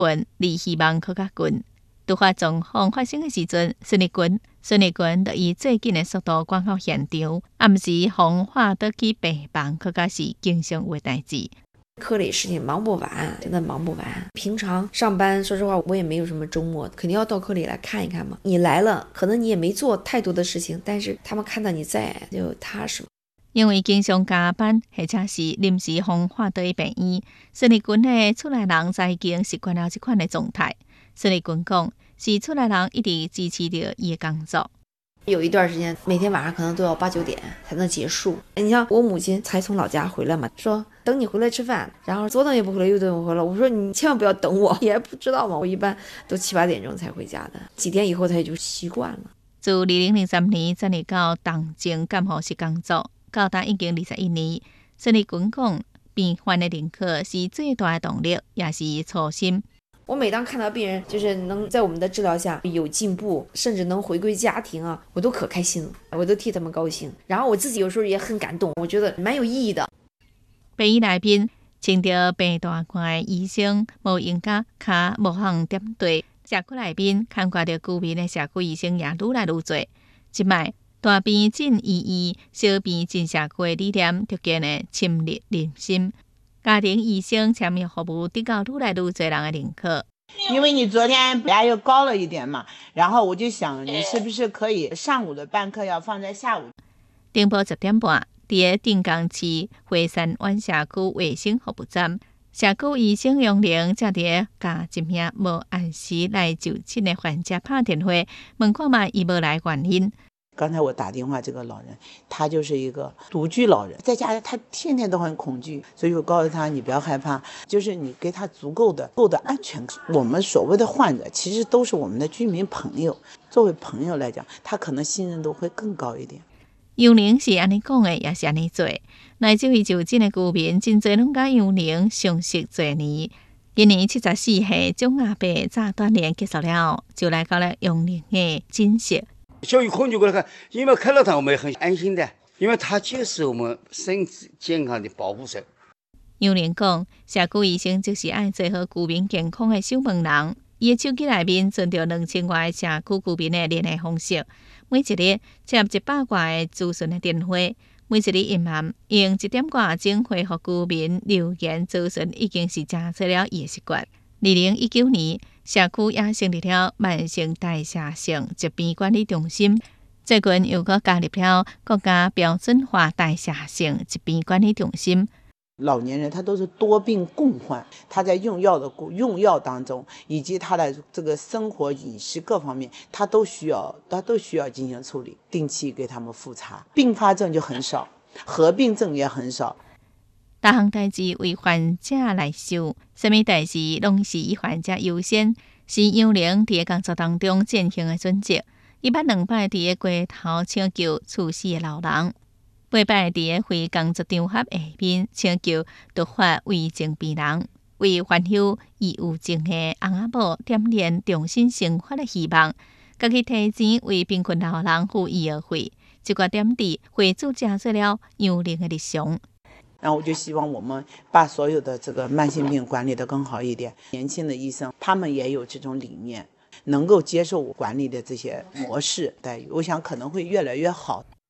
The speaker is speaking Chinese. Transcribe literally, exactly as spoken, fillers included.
群离希望搁较近。突发状况发生的时阵，孙立群孙立群就以最紧的速度赶到现场，暗时防化倒去病房，搁较是经常有的代志。 科里事情忙不完，真的忙不完。平常上班，说实话，我也没有什么周末，肯定要到科里来看一看嘛。你来了，可能你也没做太多的事情，但是他们看到你在，就踏实。 因为经常加班，或者是临时风化倒去病院，孙立群的厝内人早已经习惯了这款的状态。孙立群讲，是厝内人一直支持着伊的工作。 有一段时间，每天晚上可能都要八九点才能结束。你像我母亲才从老家回来嘛，说等你回来吃饭，然后左等也不回来，右等也不回来。我说你千万不要等我，你还不知道吗？我一般都七八点钟才回家的。几天以后他也就习惯了。 自二零零三年转入到东京监护室工作，到达已经二十一年。孙立群讲，病患的认可是最大的动力，也是初心。 我每当看到病人就是能在我们的治疗下有进步，甚至能回归家庭啊，我都可开心了，我都替他们高兴。然后我自己有时候也很感动，我觉得蛮有意义的。 病院内面穿着白大褂的医生，无用甲脚无项点对。社区内面看挂着居民的社区医生也愈来愈多。即摆大病诊医医，小病诊社区的理念逐渐的深入人心。家庭医生签约服务得到愈来愈多人的认可。 因为你昨天牙又高了一点嘛，然后我就想你是不是可以上午的班课要放在下午。 顶晡十点半，伫定江市惠山湾社区卫生服务站，社区医生杨玲才伫甲一名无按时来就诊的患者拍电话，问看卖伊无来原因。 刚才我打电话，这个老人他就是一个独居老人，在家里他天天都很恐惧，所以我告诉他你不要害怕，就是你给他足够的够的安全感。我们所谓的患者其实都是我们的居民朋友，作为朋友来讲，他可能信任度会更高一点。 杨玲是安尼讲的，也是安尼做。来这位就诊的居民真侪拢甲杨玲相识多年。今年七十四岁蒋阿伯早锻炼结束了，就来到了杨玲的诊室。 小雨恐惧过来看，因为看到他我们也很安心的，因为他就是我们身体健康的保护者。 杨玲讲，社区医生就是爱做好居民健康的守门人。伊的手机内面存着两千外社区居民的联系方式，每一日接一百外的咨询的电话，每一日夜晚用一点外钟回复居民留言咨询，已经是成做了伊的习惯。二零一九年，社区也成立了慢性代谢性疾病管理中心，最近又搁加入了国家标准化代谢性疾病管理中心。 老年人他都是多病共患，他在用药的用药当中，以及他的这个生活饮食各方面，他都需要他都需要进行处理，定期给他们复查，并发症就很少，合并症也很少。 大项代志为患者来受，什么代志拢是以患者优先，是杨玲伫工作当中践行的准则。伊捌两摆伫街头抢救猝死的老人，八摆伫非工作场合下面抢救突发危症病人，为烦忧抑郁症的翁仔某点燃重新生活的希望。家己提钱为贫困老人付医药费，这个点滴会注加做了杨玲的日常。 然后我就希望我们把所有的这个慢性病管理得更好一点。年轻的医生他们也有这种理念，能够接受我管理的这些模式待遇，我想可能会越来越好。